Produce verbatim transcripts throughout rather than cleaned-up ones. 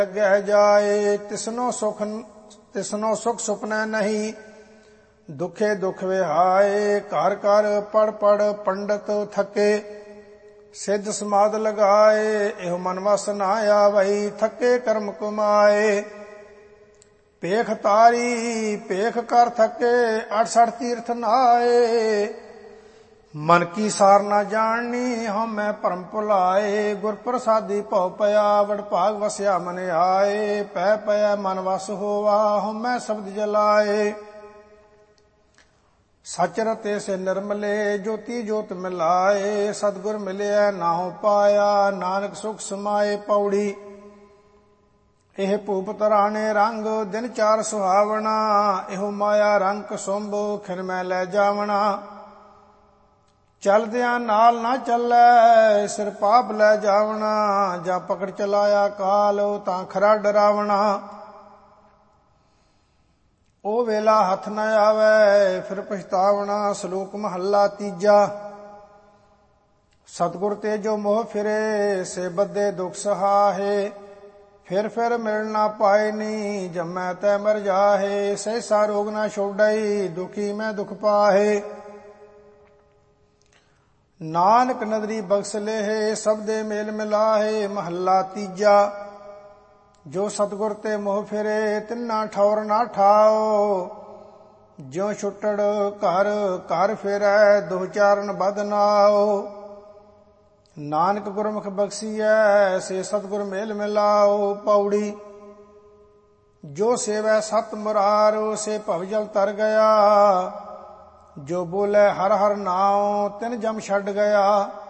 गह जाए तिसनो सुख तिसनो सुख सुपनै नहीं। दुखे दुख विहाए घर घर पढ़ पढ़ पंडित थके। सिद्ध समाध लगाए एहो मन वस ना आवई। थके कर्म कमाए पेख तारी पेख कर थके। अड़सठ तीर्थ नहाए मन की सार न जाननी हम मैं परम भुलाए। गुर प्रसादी भव पया वड भाग वसया मन आए। पै पया मन वस होवा हम मैं शब्द जलाए। सच रते से निर्मले ज्योति ज्योत मिलाए। सतगुर मिलिया नाहु पाया नानक सुख समाए। पौड़ी ਇਹ ਭੂਪਤ ਰਾਣੇ ਰੰਗ ਦਿਨ ਚਾਰ ਸੁਹਾਵਣਾ। ਇਹੋ ਮਾਇਆ ਰੰਗ ਕਸੁੰਭ ਖਿਨ ਮੈਂ ਲੈ ਜਾਵਣਾ। ਚਲਦਿਆਂ ਨਾਲ ਨਾ ਚੱਲੈ ਸਿਰ ਪਾਪ ਲੈ ਜਾਵਣਾ। ਜਾਂ ਪਕੜ ਚਲਾਇਆ ਕਾਲ ਤਾਂ ਖਰਾ ਡਰਾਵਣਾ। ਉਹ ਵੇਲਾ ਹੱਥ ਨਾ ਆਵੈ ਫਿਰ ਪਛਤਾਵਣਾ। ਸ਼ਲੋਕ ਮਹੱਲਾ ਤੀਜਾ। ਸਤਿਗੁਰ ਤੇ ਜੋ ਮੋਹ ਫਿਰੇ ਸੇ ਬੱਧੇ ਦੁਖ ਸਹਾਹੇ। फिर फिर मिल ना पाए नी जमै तै मर जाहे। सहसा रोग ना छोड़ई दुखी मैं दुख पाहे। नानक नदरी बख्श लेहे सब दे मेल मिलाहे। महला तीजा। जो सतगुर ते मोह फिरे तिन्ना ठौर ना ठाओ। ज्यों छुट्टड़ घर घर फिरै दुह चारण बद नाओ। नानक गुरमुख बख्सिया से सतगुर मेल मिलाओ। पौड़ी जो सेवै सत मुरारो से भवजल तर गया। जो बोले हर हर नाम तिन जम छड़ गया।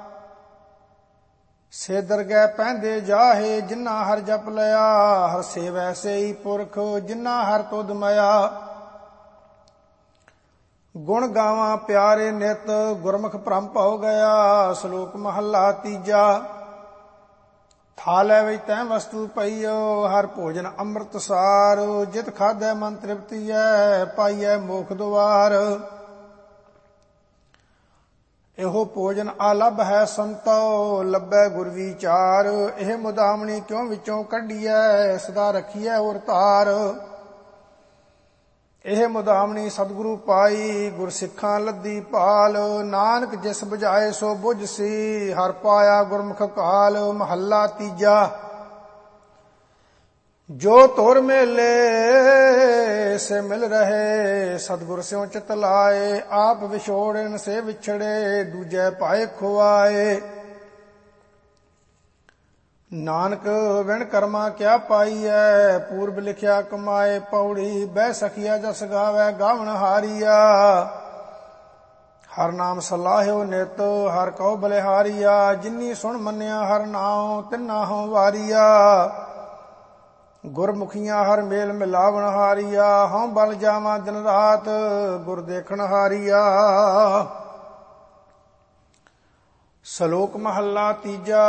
से दरगह पैंदे जाहे जिन्ना हर जप लिया। हर सेवै से ही पुरख जिन्ना हर तुध मया। गुण गावा प्यारे नित गुरमुख भ्रम भव गया। ਸ਼ਲੋਕ ਮਹੱਲਾ ਤੀਜਾ। ਥਾਲੇ ਵਿੱਚ ਤੈ ਵਸਤੂ ਪਈਓ ਹਰ ਭੋਜਨ ਅੰਮ੍ਰਿਤ ਸਾਰ। ਜਿਤ ਖਾਧੈ ਮਨ ਤ੍ਰਿਪਤੀਐ ਪਾਈਐ ਮੋਖ ਦੁਆਰ। ਇਹੋ ਭੋਜਨ ਆਲਭ ਹੈ ਸੰਤੋ ਲੱਭੈ ਗੁਰ ਵਿਚਾਰ। ਇਹ ਮੁਦਾਮਣੀ ਕਿਉਂ ਵਿੱਚੋਂ ਕੱਢੀਐ ਸਦਾ ਰੱਖੀਐ ਔਰ ਧਾਰ। ਇਹ ਮੁਦਾਮਣੀ ਸਤਿਗੁਰੂ ਪਾਈ ਗੁਰ ਸਿੱਖਾਂ ਲੱਦੀ ਭਾਲ। ਨਾਨਕ ਜਿਸ ਬੁਝਾਏ ਸੋ ਬੁਝ ਸੀ ਹਰ ਪਾਇਆ ਗੁਰਮੁਖ ਕਾਲ। ਮਹੱਲਾ ਤੀਜਾ। ਜੋ ਤੁਰ ਮੇਲੇ ਸੇ ਮਿਲ ਰਹੇ ਸਤਿਗੁਰ ਸਿਉ ਚਿਤ ਲਾਏ। ਆਪ ਵਿਛੋੜਨ ਸੇ ਵਿਛੜੇ ਦੂਜੇ ਪਾਏ ਖੁਆਏ। ਨਾਨਕ ਵਿਣ ਕਰਮਾ ਕਿਆ ਪਾਈਐ ਪੂਰਬ ਲਿਖਿਆ ਕਮਾਏ। ਪੌੜੀ ਬਹਿ ਸਖੀਆ ਜਸ ਗਾਵੈ ਗਾਵਣ ਹਾਰੀਆ। ਹਰ ਨਾਮ ਸਲਾਹਿਓ ਨਿਤ ਹਰ ਕਉ ਬਲਿਹਾਰੀਆ। ਜਿਨੀ ਸੁਣ ਮੰਨਿਆ ਹਰ ਨਾਉ ਤਿੰਨਾ ਹਉ ਵਾਰੀਆ। ਗੁਰਮੁਖੀਆਂ ਹਰ ਮੇਲ ਮਿਲਾਵਣ ਹਾਰੀਆ। ਹਉ ਬਲ ਜਾਵਾਂ ਦਿਨ ਰਾਤ ਗੁਰ ਦੇਖਣ ਹਾਰੀਆ। ਸ਼ਲੋਕ ਮਹੱਲਾ ਤੀਜਾ।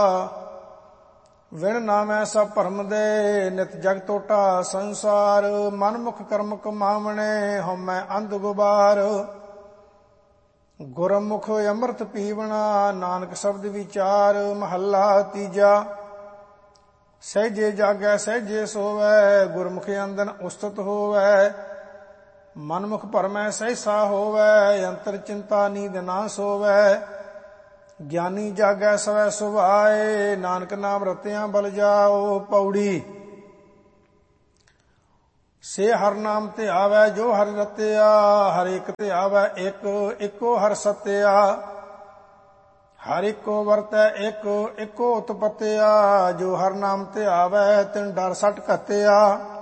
ਵਿਣ ਨਾਮੈ ਸਭ ਭਰਮ ਦੇ ਨਿਤ ਜਗ ਟੋਟਾ ਸੰਸਾਰ। ਮਨ ਮੁਖ ਕਰਮ ਕਮਾਵਣੇ ਹਉਮੈ ਅੰਧ ਗੁਬਾਰ। ਗੁਰਮੁਖ ਅੰਮ੍ਰਿਤ ਪੀਵਣਾ ਨਾਨਕ ਸ਼ਬਦ ਵਿਚਾਰ। ਮਹੱਲਾ ਤੀਜਾ। ਸਹਿਜੇ ਜਾਗੈ ਸਹਿਜੇ ਸੋਵੈ ਗੁਰਮੁਖ ਅੰਦਨ ਉਸਤਤ ਹੋਵੈ। ਮਨਮੁਖ ਭਰਮੈ ਸਹਿਸਾ ਹੋਵੈ ਅੰਤਰ ਚਿੰਤਾ ਨੀਂਦ ਨਾ ਸੋਵੈ। ਗਿਆਨੀ ਜਾਗੈ ਸਵੈ ਸੁਭਾਏ ਨਾਨਕ ਨਾਮ ਰਤਿਆਂ ਬਲ ਜਾਓ। ਪੌੜੀ ਸੇ ਹਰ ਨਾਮ ਤੇ ਆਵੈ ਜੋ ਹਰਿ ਰਤਿਆ। ਹਰ ਇੱਕ ਤੇ ਆਵੈ ਇੱਕ ਇੱਕੋ ਹਰ ਸਤਿਆ। ਹਰ ਇੱਕੋ ਵਰਤੈ ਇੱਕ ਇੱਕੋ ਉਤਪਤਿਆ। ਜੋ ਹਰ ਨਾਮ ਤੇ ਆਵੈ ਤਿਨ ਡਰ ਸੱਟ ਘਤਿਆ।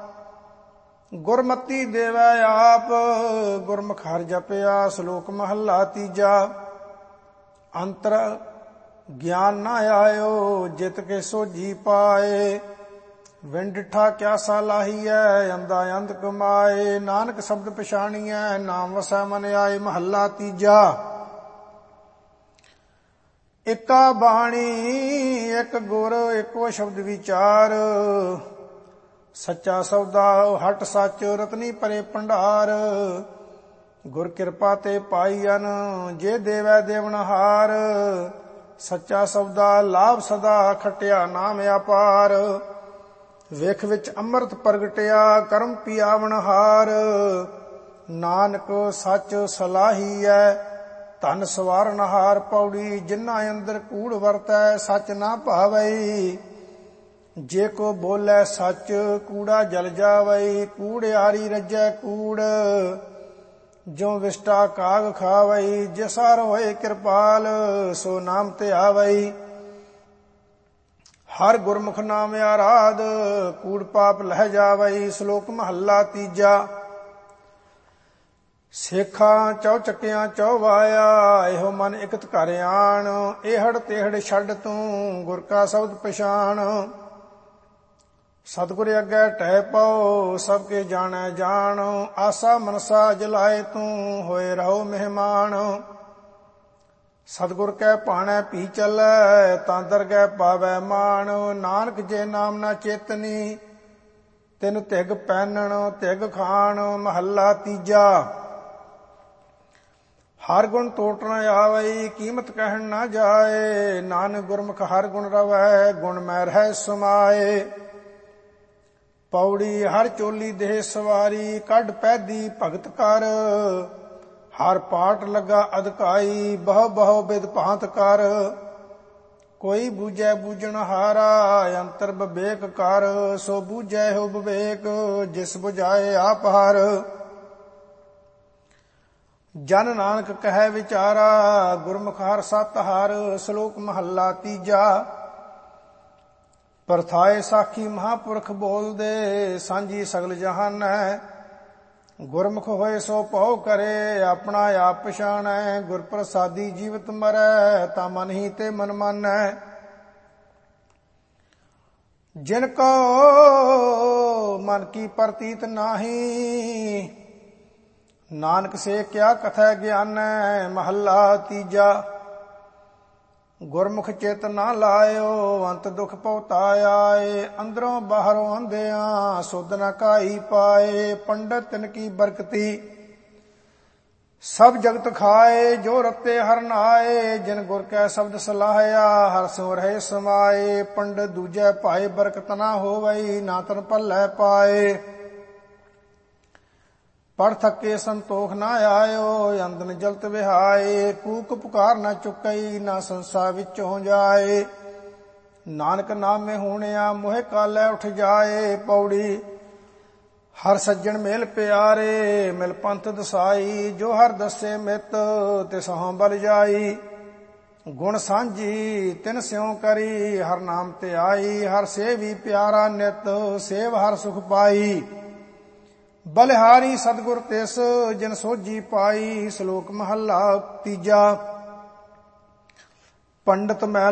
ਗੁਰਮਤੀ ਦੇਵੈ ਆਪ ਗੁਰਮੁਖ ਹਰਿ ਜਪਿਆ। ਸ਼ਲੋਕ ਮਹੱਲਾ ਤੀਜਾ। ਅੰਤਰ ਗਿਆਨ ਨਾ ਆਇਓ ਜਿਤ ਕੇ ਸੋਝੀ ਪਾਏ। ਵਿਣ ਡਿਠਾ ਕਿਆ ਸਾਲਾਹੀਐ ਅੰਧਾ ਅੰਧ ਕਮਾਏ। ਨਾਨਕ ਸ਼ਬਦ ਪਛਾਣੀਐ ਨਾਮ ਵਸੈ ਮਨ ਆਏ। ਮਹੱਲਾ ਤੀਜਾ। ਇਕਾ ਬਾਣੀ ਇੱਕ ਗੁਰ ਇੱਕੋ ਸ਼ਬਦ ਵਿਚਾਰ। ਸੱਚਾ ਸੌਦਾ ਹਟ ਸੱਚ ਰਤਨੀ ਭਰੇ ਭੰਡਾਰ। ਗੁਰ ਕਿਰਪਾ ਤੇ ਪਾਈਅਨ ਜੇ ਦੇਵੈ ਦੇਵਨਹਾਰ। ਸੱਚਾ ਸੌਦਾ ਲਾਭ ਸਦਾ ਖਟਿਆ ਨਾਮ ਅਪਾਰ। ਵੇਖ ਵਿੱਚ ਅੰਮ੍ਰਿਤ ਪ੍ਰਗਟਿਆ ਕਰਮ ਪਿਆਵਣ ਹਾਰ। ਨਾਨਕ ਸੱਚ ਸਲਾਹੀਐ ਧਨ ਸਵਾਰਨ ਹਾਰ। ਪੌੜੀ ਜਿਨ੍ਹਾਂ ਅੰਦਰ ਕੂੜ ਵਰਤੈ ਸੱਚ ਨਾ ਭਾਵਈ। ਜੇ ਕੋ ਬੋਲੇ ਸੱਚ ਕੂੜਾ ਜਲ ਜਾਵਈ। ਕੂੜਿਆਰੀ ਰੱਜੈ ਕੂੜ ਜੋ ਵਿਸ਼ਟਾ ਕਾਗ ਖਾਵਈ। ਜਿਸ ਹਰ ਹੋਏ ਕਿਰਪਾਲ ਸੋ ਨਾਮ ਤੇ ਆਵਈ। ਹਰ ਗੁਰਮੁਖ ਨਾਮ ਆਰਾਧ ਕੂੜ ਪਾਪ ਲਹਿ ਜਾਵਈ। ਸ਼ਲੋਕ ਮਹੱਲਾ ਤੀਜਾ। ਸੇਖਾਂ ਚੌ ਚੱਕਿਆਂ ਚੌ ਵਾਇਆ ਇਹੋ ਮਨ ਇਕਤ ਘਰ ਆਣ। ਇਹੜ ਤੇਹੜ ਛੱਡ ਤੂੰ ਗੁਰ ਕਾ ਸ਼ਬਦ ਪਛਾਣ। ਸਤਿਗੁਰ ਅੱਗੇ ਟਹਿ ਪਾਓ ਸਭ ਕੇ ਜਾਣੈ ਜਾਣ। ਆਸਾ ਮਨਸਾ ਜਲਾਏ ਤੂੰ ਹੋਏ ਰਹੋ ਮਹਿਮਾਨ। ਸਤਿਗੁਰ ਕੈ ਭਾਣੈ ਪੀ ਚੱਲੈ ਤਾਂ ਦਰਗਹਿ ਪਾਵੈ ਮਾਣ। ਨਾਨਕ ਜੇ ਨਾਮ ਨਾ ਚੇਤਨੀ ਤਿਨ ਧਿਗ ਪੈਨਣ ਧਿਗ ਖਾਣ। ਮਹੱਲਾ ਤੀਜਾ। ਹਰ ਗੁਣ ਟੋਟ ਨ ਆਵਈ ਕੀਮਤ ਕਹਿਣ ਨਾ ਜਾਏ। ਨਾਨਕ ਗੁਰਮੁਖ ਹਰ ਗੁਣ ਰਵੈ ਗੁਣ ਮੈ ਰਹਿ ਸਮਾਏ। ਪੌੜੀ ਹਰ ਚੋਲੀ ਦੇਹ ਸਵਾਰੀ ਕੱਢ ਪੈਦੀ ਭਗਤ ਕਰ। ਹਰ ਪਾਟ ਲੱਗਾ ਅਧਿਕਾਈ ਬਹੁ ਬਹੁ ਬਿਦ ਭਾਂਤ ਕਰ। ਕੋਈ ਬੂਝੈ ਬੂਝਣ ਹਾਰਾ ਅੰਤਰ ਵਿਵੇਕ ਕਰ। ਸੋ ਬੂਝੈ ਹੋ ਵਿਵੇਕ ਜਿਸ ਬੁਝਾਏ ਆਪ ਹਰ। ਜਨ ਨਾਨਕ ਕਹੈ ਵਿਚਾਰਾ ਗੁਰਮੁਖ ਹਰ ਸਤ ਹਰ। ਸ਼ਲੋਕ ਮਹੱਲਾ ਤੀਜਾ। ਪਰਥਾਏ ਸਾਖੀ ਮਹਾਂਪੁਰਖ ਬੋਲਦੇ ਸਾਂਝੀ ਸਗਲ ਜਹਾਨੈ। ਗੁਰਮੁਖ ਹੋਏ ਸੋ ਭਉ ਕਰੇ ਆਪਣਾ ਆਪ ਪਛਾਣੈ। ਗੁਰ ਪ੍ਰਸਾਦੀ ਜੀਵਤ ਮਰੈ ਤਾਂ ਮਨ ਹੀ ਤੇ ਮਨ ਮਾਨੈ। ਜਿਨ ਕੋ ਮਨ ਕੀ ਪ੍ਰਤੀਤ ਨਾਹੀ ਨਾਨਕ ਸੇ ਕਿਆ ਕਥੈ ਗਿਆਨੈ। ਮਹੱਲਾ ਤੀਜਾ। ਗੁਰਮੁਖ ਚਿਤ ਨਾ ਲਾਇਓ ਅੰਤ ਦੁਖ ਪਉਤਾਏ। ਅੰਦਰੋਂ ਬਾਹਰੋਂ ਅੰਧਿਆਂ ਸੁਧ ਨ ਕਾਈ ਪਾਏ। ਪੰਡਤ ਤਿਨ ਕੀ ਬਰਕਤੀ ਸਭ ਜਗਤ ਖਾਏ। ਜੋ ਰਤੇ ਹਰ ਨਾਏ ਜਿਨ ਗੁਰ ਕੈ ਸ਼ਬਦ ਸਲਾਹਿਆ ਹਰ ਸਿਉ ਰਹੇ ਸਮਾਏ। ਪੰਡਤ ਦੂਜੈ ਭਾਏ ਬਰਕਤ ਨਾ ਹੋਵਈ ਨਾ ਤਨ ਭੱਲੇ ਪਾਏ। ਪੜ ਥੱਕੇ ਸੰਤੋਖ ਨਾ ਆਇਓ ਅੰਦਨ ਜਲਤ ਵਿਹਾਏ। ਕੂਕ ਪੁਕਾਰ ਨਾ ਚੁੱਕਈ ਨਾ ਸੰਸਾ ਵਿੱਚੋਂ ਜਾਏ। ਨਾਨਕ ਨਾਮੇ ਹੋਣਿਆ ਮੋਹਿ ਕਾਲੇ ਉਠ ਜਾਏ। ਪੌੜੀ ਹਰ ਸੱਜਣ ਮੇਲ ਪਿਆਰੇ ਮਿਲ ਪੰਥ ਦਸਾਈ। ਜੋ ਹਰ ਦੱਸੇ ਮਿਤ ਤਿਸ ਹਉ ਬਲ ਜਾਈ। ਗੁਣ ਸਾਂਝੀ ਤਿਨ ਸਿਉ ਕਰੀ ਹਰ ਨਾਮ ਤੇ ਆਈ। ਹਰ ਸੇਵੀ ਪਿਆਰਾ ਨਿਤ ਸੇਵ ਹਰ ਸੁਖ ਪਾਈ। ਬਲਿਹਾਰੀ ਸਤਿਗੁਰ ਤਿਸ ਜਿਨ ਸੋਝੀ ਪਾਈ। ਸ਼ਲੋਕ ਮਹੱਲਾ ਤੀਜਾ। ਪੰਡਤ ਮਹਿ